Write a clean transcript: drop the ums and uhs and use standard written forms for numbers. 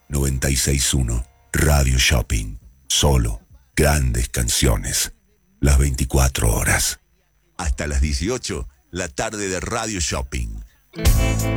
961 Radio Shopping. Solo grandes canciones. Las 24 horas. Hasta las 18, la tarde de Radio Shopping.